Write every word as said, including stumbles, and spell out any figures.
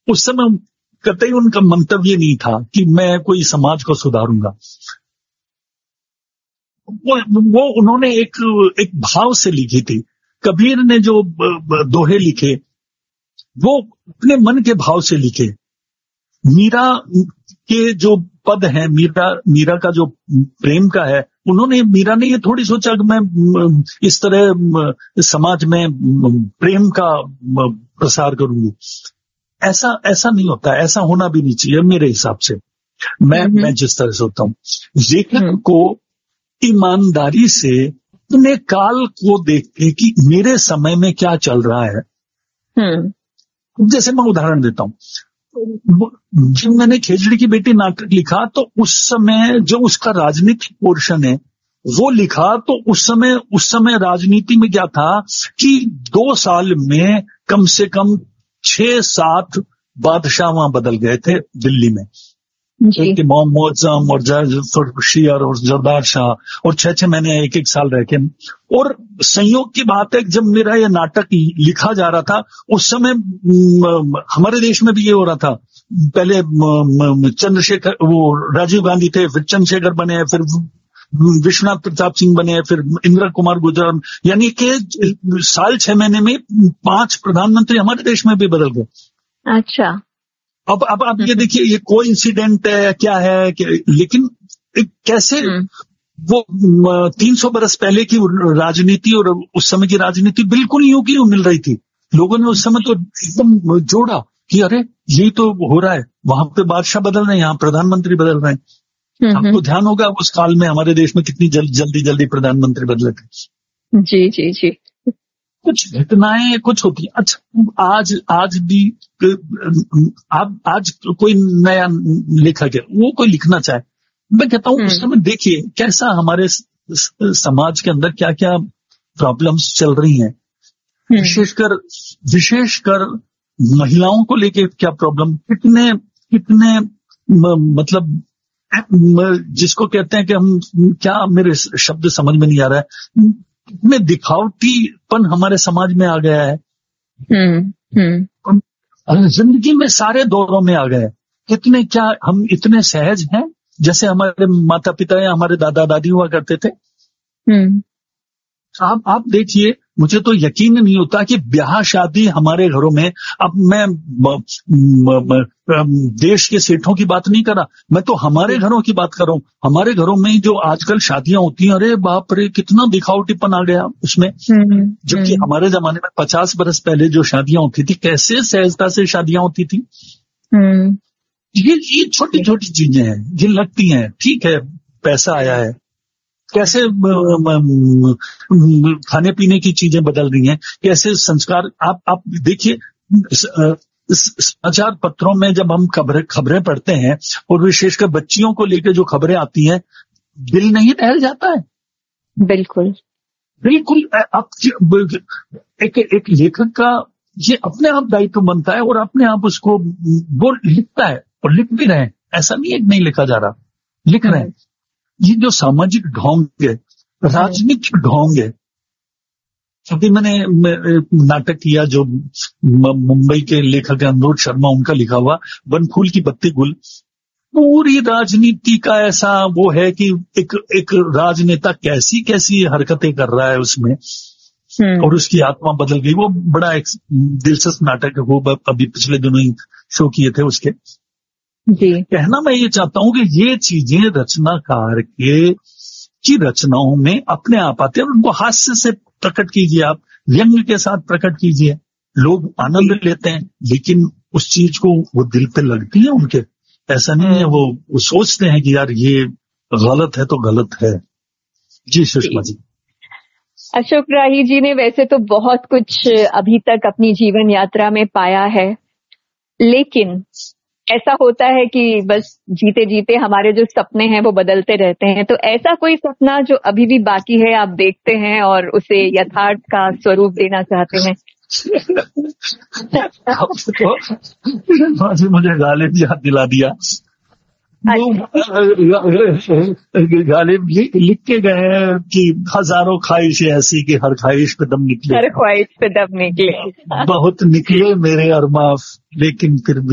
उस समय कतई उनका मंतव्य नहीं था कि मैं कोई समाज को सुधारूंगा। वो, वो उन्होंने एक एक भाव से लिखी थी। कबीर ने जो दोहे लिखे वो अपने मन के भाव से लिखे। मीरा के जो पद है, मीरा मीरा का जो प्रेम का है, उन्होंने मीरा ने ये थोड़ी सोचा कि मैं इस तरह समाज में प्रेम का प्रसार करूंगी। ऐसा ऐसा नहीं होता, ऐसा होना भी नहीं चाहिए मेरे हिसाब से। मैं मैं जिस तरह सोचता हूँ, लेखक को ईमानदारी से अपने काल को देख के कि मेरे समय में क्या चल रहा है। जैसे मैं उदाहरण देता हूँ, जब मैंने खेजड़ी की बेटी नाटक लिखा तो उस समय जो उसका राजनीतिक पोर्शन है वो लिखा, तो उस समय उस समय राजनीति में क्या था कि दो साल में कम से कम छह सात बादशाह वहां बदल गए थे दिल्ली में। इमाम मोअज़्ज़म और फर्रुखियार और जरदार शाह, और छह छह महीने एक एक साल रह के। और संयोग की बात है कि जब मेरा ये नाटक लिखा जा रहा था उस समय हमारे देश में भी ये हो रहा था। पहले चंद्रशेखर, वो राजीव गांधी थे, फिर चंद्रशेखर बने, फिर विश्वनाथ प्रताप सिंह बने, फिर इंदिरा कुमार गुजराल, यानी कि साल छह महीने में पांच प्रधानमंत्री हमारे देश में भी बदल गए। अच्छा। अब अब अब ये देखिए, ये कोई इंसिडेंट है क्या है कि, लेकिन कैसे वो तीन सौ बरस पहले की राजनीति और उस समय की राजनीति बिल्कुल यूं की यूं मिल रही थी। लोगों ने उस समय तो एकदम जोड़ा कि अरे यही तो हो रहा है, वहां पे बादशाह बदल रहे हैं, यहाँ प्रधानमंत्री बदल रहे हैं। आपको ध्यान होगा उस काल में हमारे देश में कितनी जल, जल्दी जल्दी प्रधानमंत्री बदले थे। जी जी जी। कुछ घटनाएं कुछ होती। अच्छा, आज आज भी आप आज कोई नया लेखक है, वो कोई लिखना चाहे, मैं कहता हूँ उस समय देखिए कैसा हमारे समाज के अंदर क्या क्या प्रॉब्लम्स चल रही हैं, विशेषकर विशेषकर महिलाओं को लेके क्या प्रॉब्लम, कितने कितने मतलब जिसको कहते हैं कि हम क्या, मेरे शब्द समझ में नहीं आ रहा है, कितने दिखावटीपन हमारे समाज में आ गया है। हम्म हम्म जिंदगी में सारे दौरों में आ गए। कितने, क्या हम इतने सहज हैं जैसे हमारे माता पिता या हमारे दादा दादी हुआ करते थे। हम्म आप आप देखिए, मुझे तो यकीन नहीं होता कि ब्याह शादी हमारे घरों में, अब मैं म, म, म, देश के सेठों की बात नहीं कर रहा, मैं तो हमारे घरों की बात कर रहा हूँ। हमारे घरों में जो आजकल शादियां होती हैं, अरे बाप रे कितना दिखावटीपन आ गया उसमें। जबकि हमारे जमाने में पचास बरस पहले जो शादियां होती थी, कैसे सहजता से शादियां होती थी। ये ये छोटी छोटी चीजें हैं, ये लगती हैं ठीक है, पैसा आया है, कैसे खाने पीने की चीजें बदल रही हैं, कैसे संस्कार। आप आप देखिए समाचार पत्रों में जब हम खबरें खबरें पढ़ते हैं, और विशेषकर बच्चियों को लेकर जो खबरें आती हैं, दिल नहीं टहल जाता है। बिल्कुल बिल्कुल। आप एक एक लेखक का ये अपने आप दायित्व बनता है, और अपने आप उसको वो लिखता है, और लिख भी रहे हैं। ऐसा नहीं है कि नहीं लिखा जा रहा, लिख रहे हैं। ये जो सामाजिक ढोंग है, राजनीतिक ढोंग है। अभी मैंने नाटक किया जो मुंबई के लेखक अनुरोध शर्मा, उनका लिखा हुआ वन फूल की बत्ती गुल, पूरी राजनीति का ऐसा वो है कि एक एक राजनेता कैसी कैसी हरकतें कर रहा है उसमें, और उसकी आत्मा बदल गई। वो बड़ा एक दिलचस्प नाटक है, वो अभी पिछले दिनों ही शो किए थे उसके। जी। कहना मैं ये चाहता हूं कि ये चीजें रचनाकार के की रचनाओं में अपने आप आते हैं। उनको हास्य से प्रकट कीजिए, आप व्यंग्य के साथ प्रकट कीजिए, लोग आनंद लेते हैं, लेकिन उस चीज को वो दिल पे लगती है उनके। ऐसा नहीं है वो, वो सोचते हैं कि यार ये गलत है तो गलत है। जी सुषमा जी। अशोक राही जी ने वैसे तो बहुत कुछ अभी तक अपनी जीवन यात्रा में पाया है, लेकिन ऐसा होता है कि बस जीते जीते हमारे जो सपने हैं वो बदलते रहते हैं। तो ऐसा कोई सपना जो अभी भी बाकी है, आप देखते हैं और उसे यथार्थ का स्वरूप देना चाहते हैं? तो मुझे गालिब याद दिला दिया। गालिब लिख के गए कि हजारों ख्वाहिशें ऐसी कि हर ख्वाहिश पे दम निकले, हर ख्वाहिश पे दम निकले। बहुत निकले मेरे अरमाफ, लेकिन फिर भी